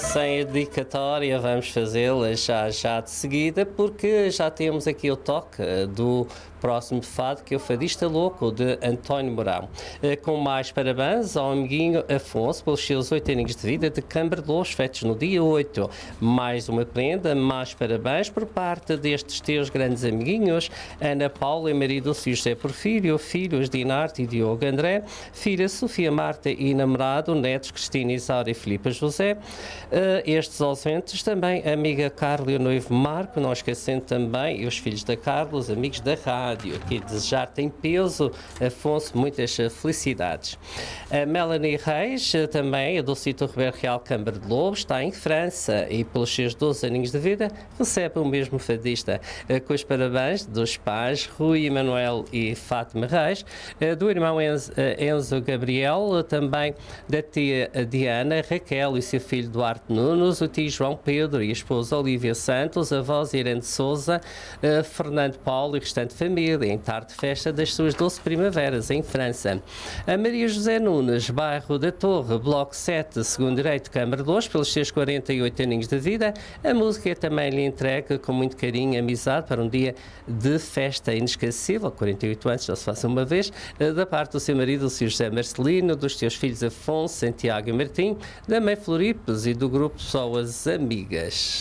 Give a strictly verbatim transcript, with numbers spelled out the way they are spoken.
sem a dedicatória, vamos fazê-la já, já de seguida, porque já temos aqui o toque do próximo fado, que é o Fadista Louco, de António Mourão. Com mais parabéns ao amiguinho Afonso pelos seus oito aninhos de vida de Câmara de Lobos, feitos no dia oito. Mais uma prenda, mais parabéns por parte destes teus grandes amiguinhos, Ana Paula e marido José Porfírio, filhos Dinarte e Diogo André, filha Sofia Marta e namorado, netos Cristina Isaura e Filipe José. Estes ausentes também, a amiga Carla e o noivo Marco, não esquecendo também os filhos da Carla, os amigos da rádio. Aqui desejar tem peso, Afonso, muitas felicidades. A Melanie Reis, também, a do sítio Roberto Real Câmara de Lobos, está em França e pelos seus doze aninhos de vida recebe o mesmo fadista, com os parabéns dos pais Rui Emanuel e Fátima Reis, do irmão Enzo, Enzo Gabriel, também da tia Diana, Raquel e seu filho Duarte Nunes, o tio João Pedro e a esposa Olívia Santos, a avós Irene Souza, Fernando Paulo e restante família, em tarde de festa das suas doze primaveras, em França. A Maria José Nunes, bairro da Torre, bloco sete, segundo direito, Câmara de Lobos, pelos seus quarenta e oito aninhos de vida. A música também lhe entrega com muito carinho e amizade para um dia de festa inesquecível, quarenta e oito anos, já se faça uma vez, da parte do seu marido, o senhor José Marcelino, dos seus filhos Afonso, Santiago e Martim, da mãe Floripes e do grupo Pessoas Amigas.